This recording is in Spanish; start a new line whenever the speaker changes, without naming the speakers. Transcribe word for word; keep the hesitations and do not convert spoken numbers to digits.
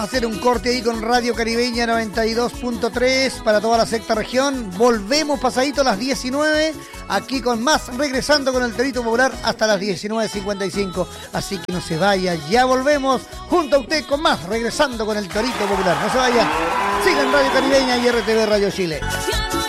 a hacer un corte ahí con Radio Caribeña noventa y dos punto tres para toda la sexta región. Volvemos pasadito a las diecinueve, aquí con más, regresando con el Torito Popular hasta las diecinueve cincuenta y cinco. Así que no se vaya, ya volvemos junto a usted con más, regresando con el Torito Popular. No se vaya, sigan Radio Caribeña y R T V Radio Chile.